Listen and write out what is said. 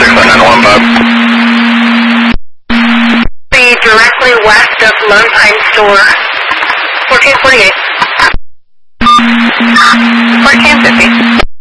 Be directly west of Lone Pine Store, 1448. 1450.